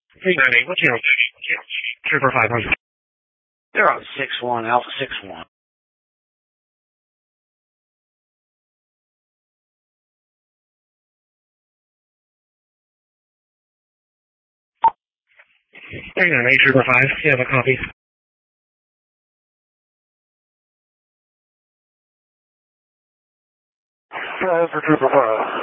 Hey, Manny, what's your Trooper 500? They're on 6-1, Alpha 6-1. Hey, Manny, Trooper 5, you have a copy? For Trooper 5.